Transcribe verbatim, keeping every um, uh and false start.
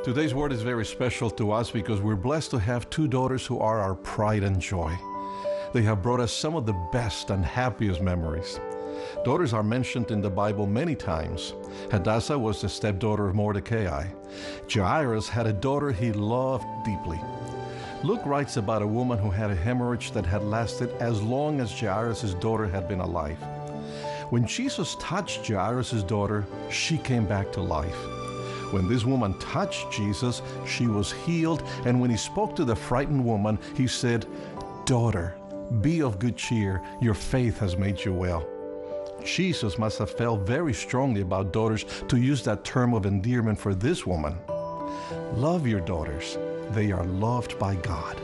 Today's word is very special to us because we're blessed to have two daughters who are our pride and joy. They have brought us some of the best and happiest memories. Daughters are mentioned in the Bible many times. Hadassah was the stepdaughter of Mordecai. Jairus had a daughter he loved deeply. Luke writes about a woman who had a hemorrhage that had lasted as long as Jairus' daughter had been alive. When Jesus touched Jairus' daughter, she came back to life. When this woman touched Jesus, she was healed, and when he spoke to the frightened woman, he said, "Daughter, be of good cheer, your faith has made you well." Jesus must have felt very strongly about daughters to use that term of endearment for this woman. Love your daughters. They are loved by God.